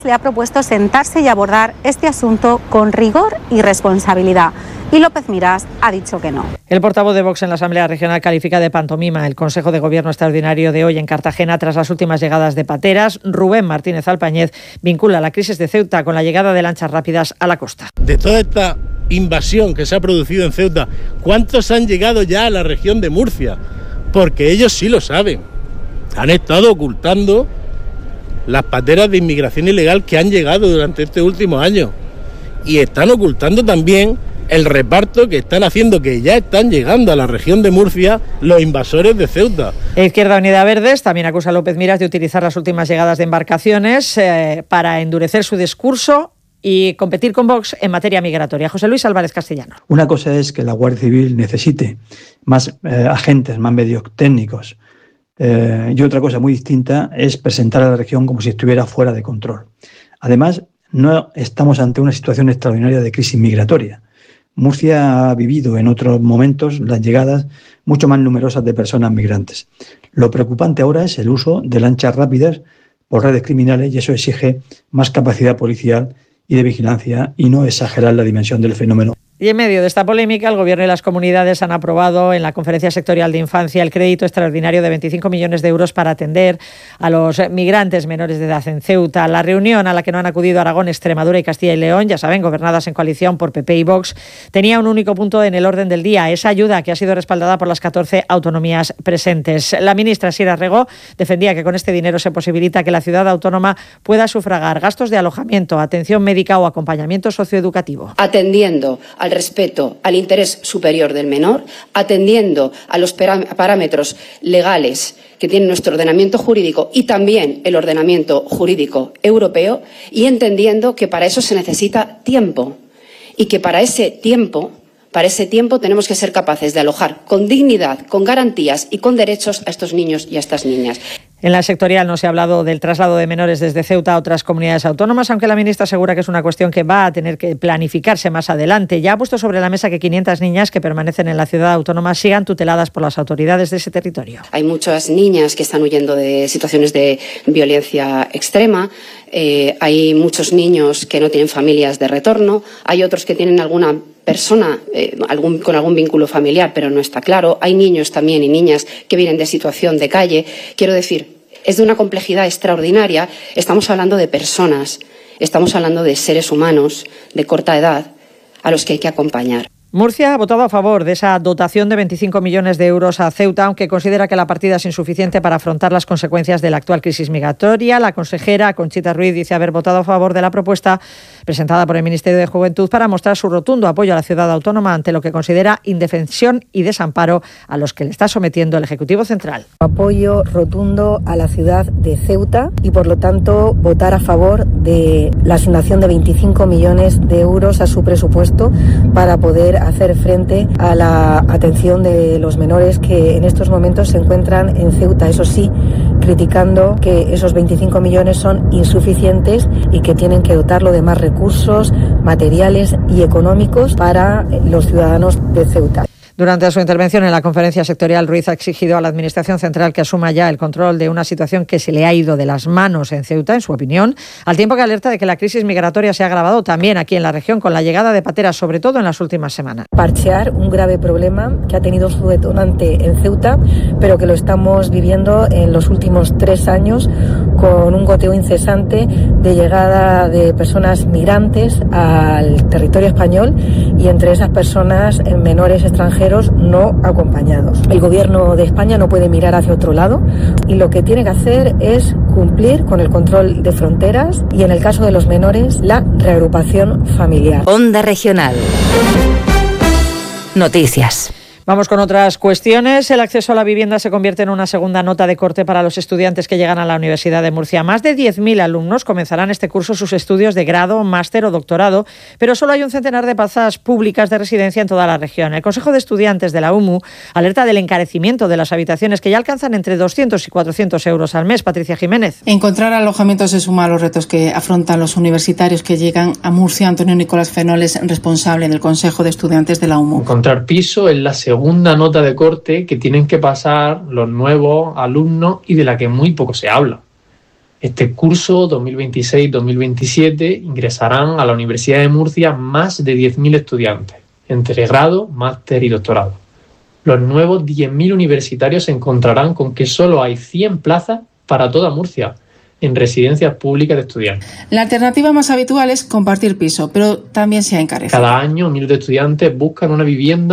Le ha propuesto sentarse y abordar este asunto con rigor y responsabilidad. Y López Miras ha dicho que no. El portavoz de Vox en la Asamblea Regional califica de pantomima el Consejo de Gobierno extraordinario de hoy en Cartagena tras las últimas llegadas de pateras. Rubén Martínez Alpañez vincula la crisis de Ceuta con la llegada de lanchas rápidas a la costa. De toda esta invasión que se ha producido en Ceuta, ¿cuántos han llegado ya a la región de Murcia? Porque ellos sí lo saben. Han estado ocultando las pateras de inmigración ilegal que han llegado durante este último año. Y están ocultando también el reparto que están haciendo, que ya están llegando a la región de Murcia los invasores de Ceuta. Izquierda Unida Verdes también acusa a López Miras de utilizar las últimas llegadas de embarcaciones para endurecer su discurso y competir con Vox en materia migratoria. José Luis Álvarez Castellano. Una cosa es que la Guardia Civil necesite más agentes, más medios técnicos. Y otra cosa muy distinta es presentar a la región como si estuviera fuera de control. Además, no estamos ante una situación extraordinaria de crisis migratoria. Murcia ha vivido en otros momentos las llegadas mucho más numerosas de personas migrantes. Lo preocupante ahora es el uso de lanchas rápidas por redes criminales y eso exige más capacidad policial y de vigilancia y no exagerar la dimensión del fenómeno. Y en medio de esta polémica, el Gobierno y las comunidades han aprobado en la Conferencia Sectorial de Infancia el crédito extraordinario de 25 millones de euros para atender a los migrantes menores de edad en Ceuta. La reunión a la que no han acudido Aragón, Extremadura y Castilla y León, ya saben, gobernadas en coalición por PP y Vox, tenía un único punto en el orden del día, esa ayuda que ha sido respaldada por las 14 autonomías presentes. La ministra Sira Rego defendía que con este dinero se posibilita que la ciudad autónoma pueda sufragar gastos de alojamiento, atención médica o acompañamiento socioeducativo. Atendiendo al respeto al interés superior del menor, atendiendo a los parámetros legales que tiene nuestro ordenamiento jurídico y también el ordenamiento jurídico europeo, y entendiendo que para eso se necesita tiempo y que para ese tiempo tenemos que ser capaces de alojar con dignidad, con garantías y con derechos a estos niños y a estas niñas. En la sectorial no se ha hablado del traslado de menores desde Ceuta a otras comunidades autónomas, aunque la ministra asegura que es una cuestión que va a tener que planificarse más adelante. Ya ha puesto sobre la mesa que 500 niñas que permanecen en la ciudad autónoma sigan tuteladas por las autoridades de ese territorio. Hay muchas niñas que están huyendo de situaciones de violencia extrema, hay muchos niños que no tienen familias de retorno, hay otros que tienen alguna persona con algún vínculo familiar, pero no está claro. Hay niños también y niñas que vienen de situación de calle. Quiero decir, es de una complejidad extraordinaria. Estamos hablando de personas, estamos hablando de seres humanos de corta edad a los que hay que acompañar. Murcia ha votado a favor de esa dotación de 25 millones de euros a Ceuta, aunque considera que la partida es insuficiente para afrontar las consecuencias de la actual crisis migratoria. La consejera Conchita Ruiz dice haber votado a favor de la propuesta presentada por el Ministerio de Juventud para mostrar su rotundo apoyo a la ciudad autónoma ante lo que considera indefensión y desamparo a los que le está sometiendo el Ejecutivo Central. Apoyo rotundo a la ciudad de Ceuta y, por lo tanto, votar a favor de la asignación de 25 millones de euros a su presupuesto para poder hacer frente a la atención de los menores que en estos momentos se encuentran en Ceuta. Eso sí, criticando que esos 25 millones son insuficientes y que tienen que dotarlo de más recursos materiales y económicos para los ciudadanos de Ceuta. Durante su intervención en la conferencia sectorial, Ruiz ha exigido a la Administración Central que asuma ya el control de una situación que se le ha ido de las manos en Ceuta, en su opinión, al tiempo que alerta de que la crisis migratoria se ha agravado también aquí en la región con la llegada de pateras, sobre todo en las últimas semanas. Parchear un grave problema que ha tenido su detonante en Ceuta, pero que lo estamos viviendo en los últimos 3 años con un goteo incesante de llegada de personas migrantes al territorio español y entre esas personas menores extranjeros no acompañados. El Gobierno de España no puede mirar hacia otro lado y lo que tiene que hacer es cumplir con el control de fronteras y, en el caso de los menores, la reagrupación familiar. Onda Regional. Noticias. Vamos con otras cuestiones. El acceso a la vivienda se convierte en una segunda nota de corte para los estudiantes que llegan a la Universidad de Murcia. Más de 10.000 alumnos comenzarán este curso sus estudios de grado, máster o doctorado, pero solo hay un centenar de plazas públicas de residencia en toda la región. El Consejo de Estudiantes de la UMU alerta del encarecimiento de las habitaciones que ya alcanzan entre 200 y 400 euros al mes. Patricia Jiménez. Encontrar alojamiento se suma a los retos que afrontan los universitarios que llegan a Murcia. Antonio Nicolás Fenoles, responsable del Consejo de Estudiantes de la UMU. Encontrar piso es la segunda nota de corte que tienen que pasar los nuevos alumnos y de la que muy poco se habla. Este curso 2026-2027 ingresarán a la Universidad de Murcia más de 10.000 estudiantes, entre grado, máster y doctorado. Los nuevos 10.000 universitarios se encontrarán con que solo hay 100 plazas para toda Murcia en residencias públicas de estudiantes. La alternativa más habitual es compartir piso, pero también se ha encarecido. Cada año miles de estudiantes buscan una vivienda